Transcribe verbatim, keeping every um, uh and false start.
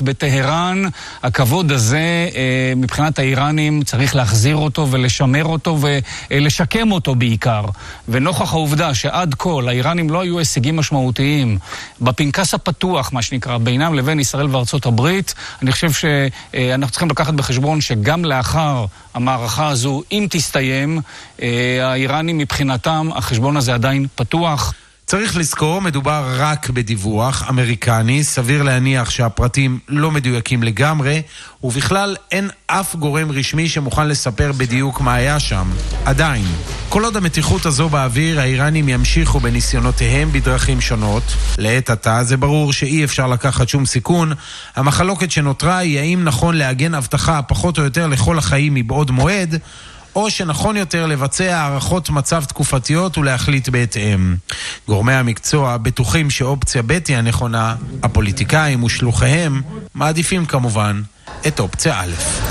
הברית בטהרן. הכבוד הזה מבחינת האיראנים צריך להחזיר אותו ולשמר אותו ולשקם אותו בעיקר. ונוכח העובדה שעד כה האיראנים לא היו הישגים משמעותיים בפנקס הפתוח, מה שנקרא, בינם לבין ישראל וארצות הברית, אני חושב שאנחנו צריכים לקחת בחשבון שגם לאחר המערכה הזו, אם תסתיים, האיראנים מבחינתם, החשבון הזה עדיין פתוח. צריך לזכור, מדובר רק בדיווח אמריקני, סביר להניח שהפרטים לא מדויקים לגמרי, ובכלל אין אף גורם רשמי שמוכן לספר בדיוק מה היה שם. עדיין, כל עוד המתיחות הזו באוויר, האיראנים ימשיכו בניסיונותיהם בדרכים שונות. לעת עתה זה ברור שאי אפשר לקחת שום סיכון. המחלוקת שנותרה היא האם נכון להגן הבטחה פחות או יותר לכל החיים מבעוד מועד, או שנכון יותר לבצע הערכות מצב תקופתיות ולהחליט בהתאם. גורמי המקצוע בטוחים שאופציה ב' היא הנכונה, הפוליטיקאים ושלוחיהם מעדיפים כמובן את אופציה א'.